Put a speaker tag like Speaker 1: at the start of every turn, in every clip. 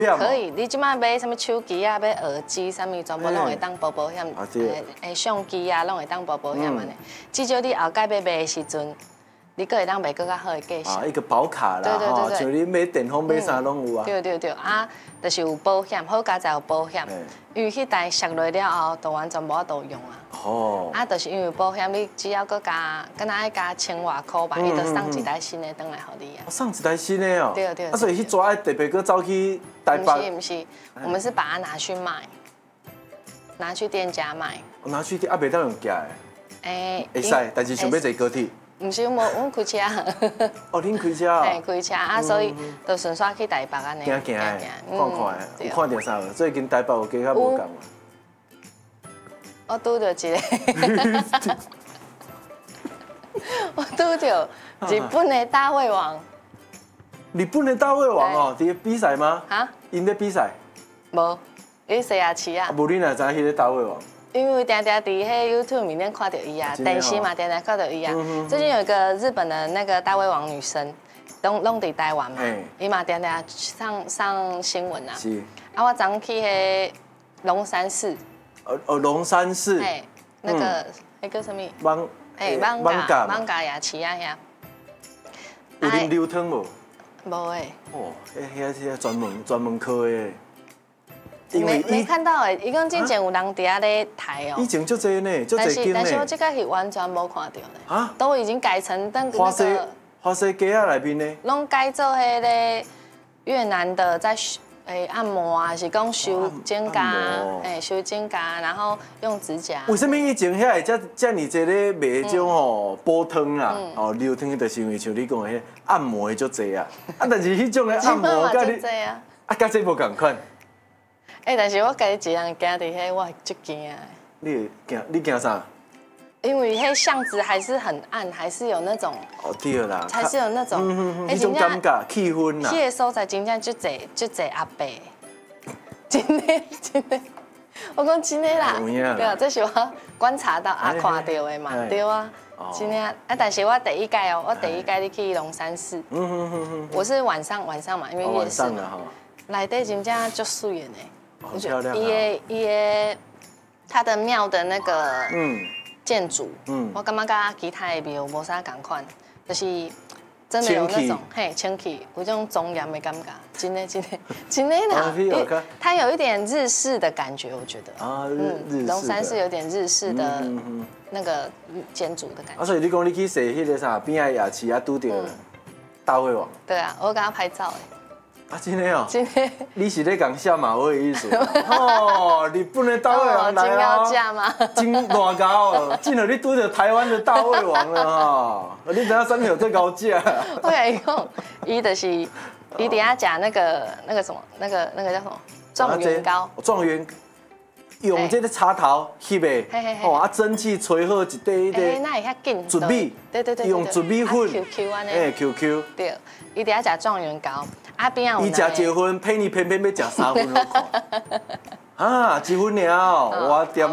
Speaker 1: 可以，你即摆买什么手机啊，买耳机，什么全部拢会当保保险，相机啊，拢会当保保险安尼。至少你后盖要买的时阵，你佫会当买佫较好的价钱。
Speaker 2: 一个保卡啦，吼，像你买电风买啥拢有啊。
Speaker 1: 对，啊，就是有保险，好加才有保险。因为迄台摔落了后，就完全无法度用啊。哦。啊，就是因为保险，你只要佫加，敢若爱加1000外箍吧，伊就送一台新的回来互你啊。
Speaker 2: 送一台新的哦。
Speaker 1: 对。
Speaker 2: 啊，所以迄抓特别佫走去台北。
Speaker 1: 不是，我们是把它拿去卖，拿去店家卖。
Speaker 2: 拿去店啊，袂当用寄的。会使，但是想要坐高铁。
Speaker 1: 唔是，阮开车。
Speaker 2: 哦，恁开车哦。
Speaker 1: 开车啊，所以就顺续去台北安尼。
Speaker 2: 行的，看看的，有看到啥无？最近台北有加较无共嘛？
Speaker 1: 我拄到一个，我拄到日本的大胃王。
Speaker 2: 日本的大胃王哦，伫比赛吗？
Speaker 1: 哈？
Speaker 2: 因咧比赛？
Speaker 1: 无，伊西亚市啊。
Speaker 2: 无你哪知迄个大胃王？
Speaker 1: 因为常常伫迄 YouTube 里面看到伊啊，电视嘛常常看到伊啊。最近有一个日本的那个大胃王女生，拢伫台湾嘛，伊嘛常常上新闻啊。是。啊，我昨去迄龙山寺。
Speaker 2: 龙山寺。
Speaker 1: 那个那个什么？
Speaker 2: 艋
Speaker 1: 艋牙市啊遐。
Speaker 2: 有啉流汤无？
Speaker 1: 无诶。
Speaker 2: 哦，遐专门科的。
Speaker 1: 没看到诶，伊讲之前有人伫遐咧抬哦。
Speaker 2: 以前就这呢，就这间呢。
Speaker 1: 但是我这个是完全无看到咧。啊？都已经改成那个
Speaker 2: 花西街啊内面呢。
Speaker 1: 拢改做迄个越南的在按摩啊，是讲修指甲，修指甲，然后用指甲。
Speaker 2: 为什么以前遐会遮尼济咧卖迄种吼煲汤啦，流汤，就是因为像你讲的迄按摩的足济啊。啊，但是迄种的按摩，
Speaker 1: 甲你
Speaker 2: 甲这无共款。
Speaker 1: 但是我家己一人行伫迄，我足惊的。
Speaker 2: 你惊啥？
Speaker 1: 因为迄巷子还是很暗，还是有那种
Speaker 2: 对啦，
Speaker 1: 还是有那种
Speaker 2: 迄种感觉气氛啦。
Speaker 1: 迄个所在真正足济阿伯，真的，我讲真的啦，对啊，这是我观察到看到的嘛，对啊，真的啊。但是我第一届哦，我第一届你去龙山寺，我是晚上嘛，因为夜市嘛，内底真正足水的呢。
Speaker 2: 好漂亮啊！
Speaker 1: 伊的它的庙的那个建筑，我感觉跟其他的庙无啥共款，就是真的有那种清气，有种庄严的感觉，真的啦。它有一点日式的感觉，我觉得。啊，日式。龙山是有点日式的那个建筑的感觉。
Speaker 2: 所以你讲你去坐迄个啥边仔夜市啊，拄到大胃王。
Speaker 1: 对啊，我跟他拍照
Speaker 2: 啊，真的哦，
Speaker 1: 真的，
Speaker 2: 你是咧讲下马威的意思？哦，日本的大胃王来
Speaker 1: 啊！金标吗？
Speaker 2: 真大高哦，幸好你拄着台湾的大胃王了哈！你等下身体有最高价。
Speaker 1: 我跟你讲，伊就是伊底下讲那个什么，那个叫什么状元糕？
Speaker 2: 状元用这个插头翕的，哦啊，蒸汽吹好一堆的，
Speaker 1: 那会较紧。
Speaker 2: 糯米，
Speaker 1: 对，
Speaker 2: 用糯米粉
Speaker 1: ，QQ 安尼
Speaker 2: ，QQ。
Speaker 1: 对，伊底下食状元糕。啊边有。
Speaker 2: 伊食一份，配你偏偏要食3份好看。啊，1份了，我点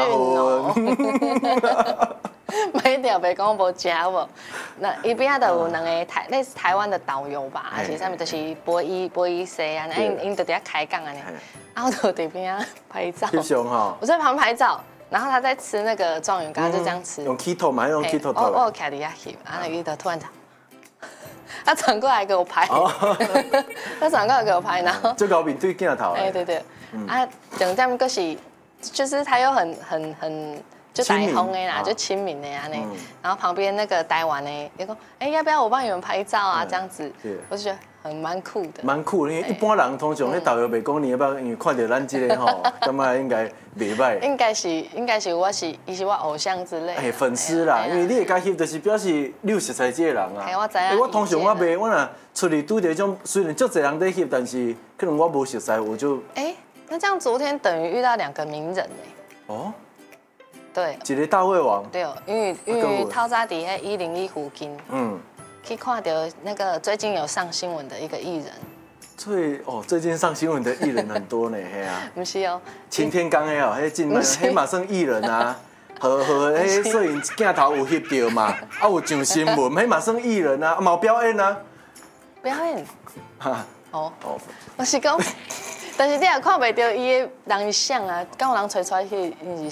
Speaker 2: 3份。
Speaker 1: 买掉袂讲无食无，那伊边仔就有2个类似台湾的导游吧，还是啥物，就是播一些啊，因就伫遐开讲安尼，啊我就伫边仔拍照。我在旁边拍照，然后他在吃那个状元糕，就这样吃。
Speaker 2: 用 keto 嘛，用 keto 头。
Speaker 1: 我有徛伫遐翕，啊伊就突然他转过来给我拍，他转过来给我拍，然后
Speaker 2: 就搞面对镜头。
Speaker 1: 对，啊重点个是，就是他又很就台风的啦，就亲民的啊那，然后旁边那个台湾的也讲，要不要我帮你们拍照啊？这样子，我就觉得蛮酷的。
Speaker 2: 蛮酷，因为一般人通常咧导游袂讲你要不要，因为看到咱这个吼，感觉应该袂歹。应该是伊是我偶像之类。粉丝啦，因为你会甲翕，就是表示你有熟悉这个人啊。
Speaker 1: 我知影。
Speaker 2: 我通常我若出去拄着种，虽然足侪人在翕，但是可能我无熟悉，我就。
Speaker 1: 那这样昨天等于遇到2个名人哦。对，
Speaker 2: 一个大胃王。
Speaker 1: 对，因为透早伫迄101附近，去看到那个最近有上新闻的一个艺人。
Speaker 2: 最近上新闻的艺人很多呢，嘿啊。
Speaker 1: 不是哦。
Speaker 2: 擎天刚的哦，迄嘛算艺人啊，和迄摄影镜头有翕到嘛，啊有上新闻，迄嘛算艺人啊，嘛有表演啊。
Speaker 1: 表演。哈。哦。我是讲。 但是你也看袂到伊的人像啊，敢有人找出来去，伊是